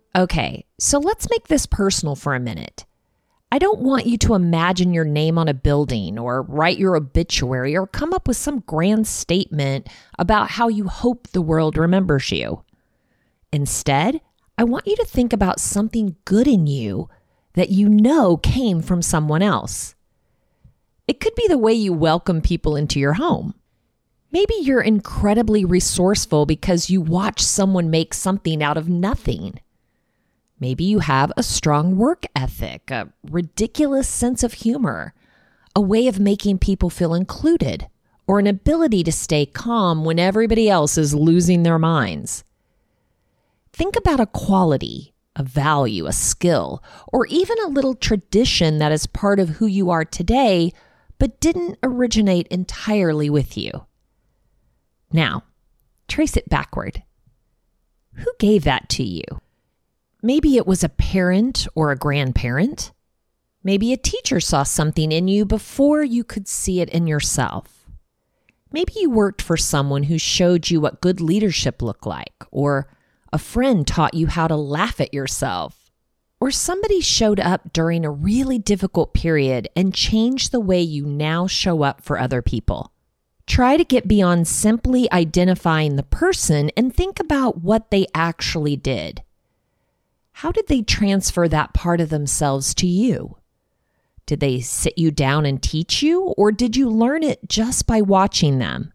Okay, so let's make this personal for a minute. I don't want you to imagine your name on a building or write your obituary or come up with some grand statement about how you hope the world remembers you. Instead, I want you to think about something good in you that you know came from someone else. It could be the way you welcome people into your home. Maybe you're incredibly resourceful because you watch someone make something out of nothing. Maybe you have a strong work ethic, a ridiculous sense of humor, a way of making people feel included, or an ability to stay calm when everybody else is losing their minds. Think about a quality, a value, a skill, or even a little tradition that is part of who you are today, but didn't originate entirely with you. Now, trace it backward. Who gave that to you? Maybe it was a parent or a grandparent. Maybe a teacher saw something in you before you could see it in yourself. Maybe you worked for someone who showed you what good leadership looked like, or a friend taught you how to laugh at yourself, or somebody showed up during a really difficult period and changed the way you now show up for other people. Try to get beyond simply identifying the person and think about what they actually did. How did they transfer that part of themselves to you? Did they sit you down and teach you, or did you learn it just by watching them?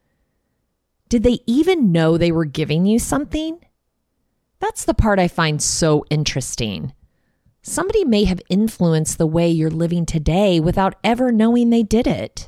Did they even know they were giving you something? That's the part I find so interesting. Somebody may have influenced the way you're living today without ever knowing they did it.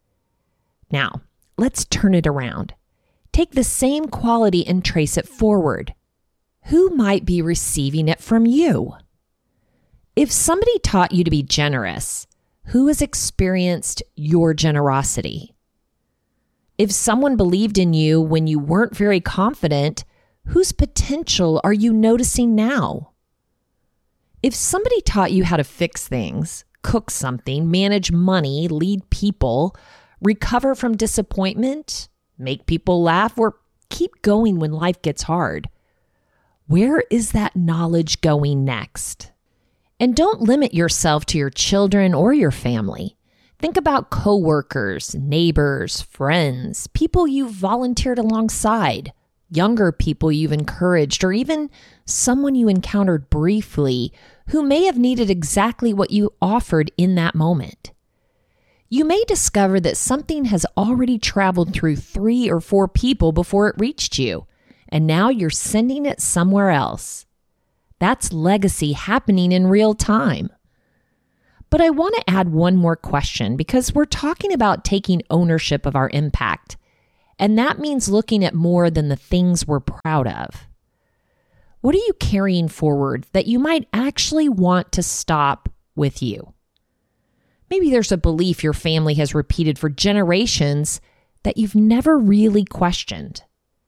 Now, let's turn it around. Take the same quality and trace it forward. Who might be receiving it from you? If somebody taught you to be generous, who has experienced your generosity? If someone believed in you when you weren't very confident, whose potential are you noticing now? If somebody taught you how to fix things, cook something, manage money, lead people, recover from disappointment, make people laugh, or keep going when life gets hard, where is that knowledge going next? And don't limit yourself to your children or your family. Think about coworkers, neighbors, friends, people you've volunteered alongside, younger people you've encouraged, or even someone you encountered briefly who may have needed exactly what you offered in that moment. You may discover that something has already traveled through 3 or 4 people before it reached you, and now you're sending it somewhere else. That's legacy happening in real time. But I want to add one more question, because we're talking about taking ownership of our impact, and that means looking at more than the things we're proud of. What are you carrying forward that you might actually want to stop with you? Maybe there's a belief your family has repeated for generations that you've never really questioned.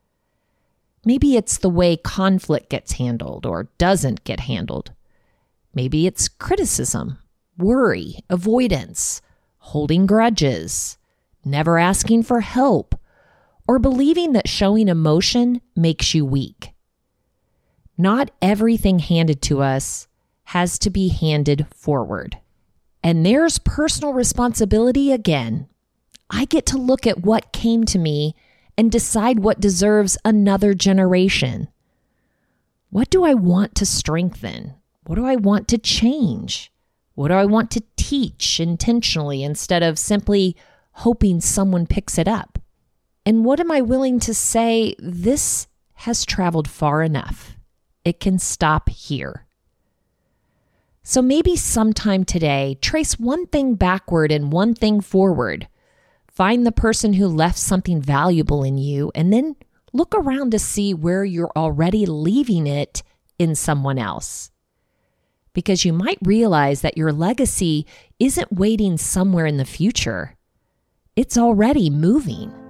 Maybe it's the way conflict gets handled or doesn't get handled. Maybe it's criticism, worry, avoidance, holding grudges, never asking for help, or believing that showing emotion makes you weak. Not everything handed to us has to be handed forward. And there's personal responsibility again. I get to look at what came to me and decide what deserves another generation. What do I want to strengthen? What do I want to change? What do I want to teach intentionally instead of simply hoping someone picks it up? And what am I willing to say, this has traveled far enough. It can stop here. So maybe sometime today, trace one thing backward and one thing forward. Find the person who left something valuable in you, and then look around to see where you're already leaving it in someone else. Because you might realize that your legacy isn't waiting somewhere in the future. It's already moving.